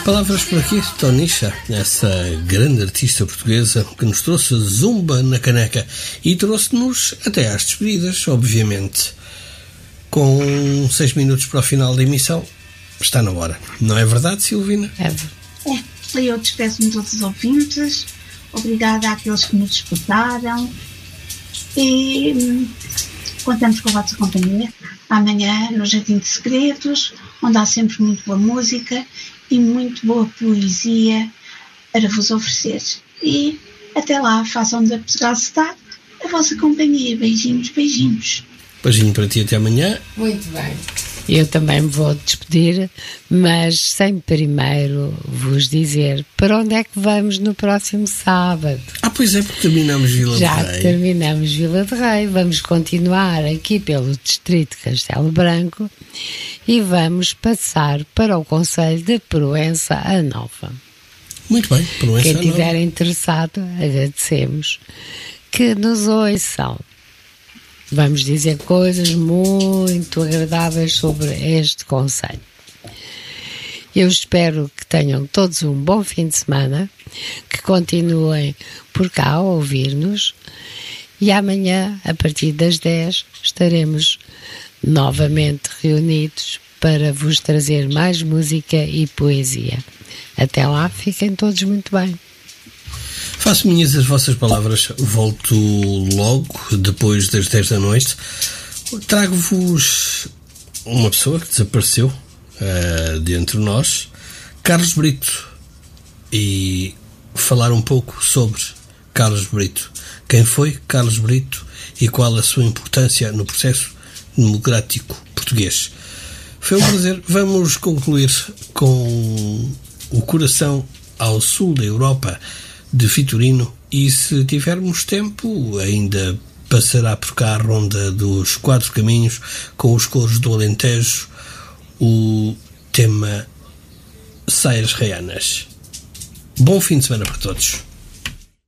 Palavras por aqui, Tonisha, essa grande artista portuguesa que nos trouxe zumba na caneca e trouxe-nos até às despedidas, obviamente. Com 6 minutos para o final da emissão, está na hora. Não é verdade, Silvina? É. Eu despeço-me de todos os ouvintes. Obrigada àqueles que nos escutaram. E contamos com a vossa companhia amanhã no Jardim de Segredos, onde há sempre muito boa música e muito boa poesia para vos oferecer. E até lá, façam da Portugal estar a vossa companhia. Beijinhos, beijinhos. Beijinho para ti, até amanhã. Muito bem. Eu também me vou despedir, mas sem primeiro vos dizer para onde é que vamos no próximo sábado. Pois é, porque terminamos Vila de Rei. Já terminamos Vila de Rei, vamos continuar aqui pelo distrito de Castelo Branco e vamos passar para o concelho de Proença a Nova. Muito bem, Proença Quem a Nova. estiver interessado, agradecemos que nos ouçam. Vamos dizer coisas muito agradáveis sobre este concelho. Eu espero que tenham todos um bom fim de semana, que continuem por cá a ouvir-nos e amanhã, a partir das 10, estaremos novamente reunidos para vos trazer mais música e poesia. Até lá, fiquem todos muito bem. Faço minhas as vossas palavras, volto logo, depois das 10 da noite. Trago-vos uma pessoa que desapareceu de entre nós, Carlos Brito, e falar um pouco sobre Carlos Brito. Quem foi Carlos Brito e qual a sua importância no processo democrático português. Foi um prazer. Vamos concluir com o Coração ao Sul da Europa, de Vitorino, e se tivermos tempo ainda passará por cá a ronda dos 4 caminhos com os coros do Alentejo, o tema Saias Raianas. Bom fim de semana para todos.